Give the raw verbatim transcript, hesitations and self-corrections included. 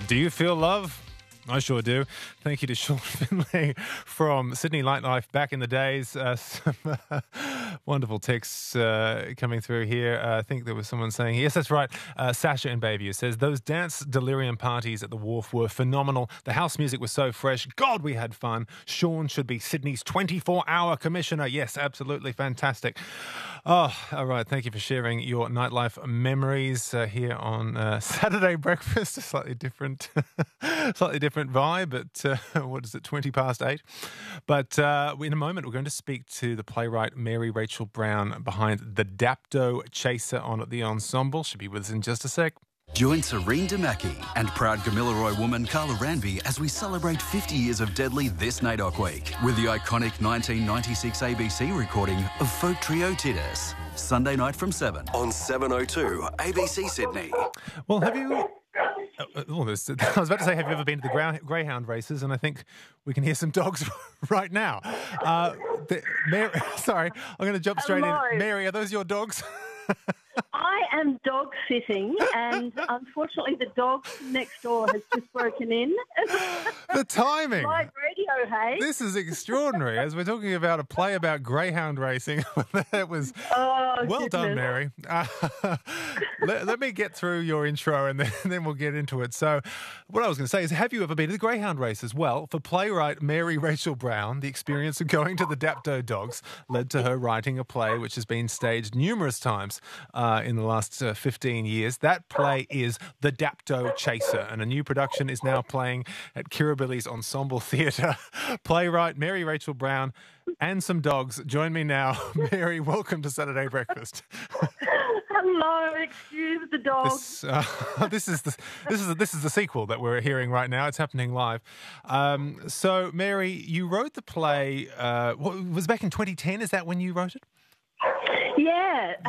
Do you feel love? I sure do. Thank you to Sean Finlay from Sydney Nightlife back in the days. Uh, some uh, wonderful texts uh, coming through here. Uh, I think there was someone saying, yes, that's right. Uh, Sasha in Bayview says, those dance delirium parties at the Wharf were phenomenal. The house music was so fresh. God, we had fun. Sean should be Sydney's twenty-four hour commissioner. Yes, absolutely fantastic. Oh, all right. Thank you for sharing your nightlife memories uh, here on uh, Saturday Breakfast. A slightly different, slightly different vibe at, uh, what is it, twenty past eight. But uh, in a moment, we're going to speak to the playwright Mary Rachel Brown behind The Dapto Chaser on at the Ensemble. She'll be with us in just a sec. Join Serene Damaki and proud Gamilaroi woman Carla Ranby as we celebrate fifty years of Deadly this N A I D O C Week with the iconic nineteen ninety-six A B C recording of folk trio Titus. Sunday night from seven on seven oh two A B C Sydney. Well, have you... Oh, this, I was about to say, have you ever been to the ground, Greyhound races? And I think we can hear some dogs right now. Uh, the, Mary, sorry, I'm going to jump straight Hello. in. Mary, are those your dogs? I am dog sitting, and unfortunately, the dog next door has just broken in. The timing. Live radio, hey? This is extraordinary. As we're talking about a play about greyhound racing, that was Oh, well goodness. done, Mary. Uh, let, let me get through your intro, and then, and then we'll get into it. So, what I was going to say is, have you ever been to the greyhound races? Well, for playwright Mary Rachel Brown, the experience of going to the Dapto Dogs led to her writing a play which has been staged numerous times uh, in the last uh, fifteen years. That play is The Dapto Chaser, and a new production is now playing at Kirribilli's Ensemble Theatre. Playwright Mary Rachel Brown and some dogs join me now. Mary, welcome to Saturday Breakfast. Hello, excuse the dog. This, uh, this is the this is the, this is the sequel that we're hearing right now. It's happening live. Um, so, Mary, you wrote the play. Uh, what, was it back in twenty ten? Is that when you wrote it? Yeah.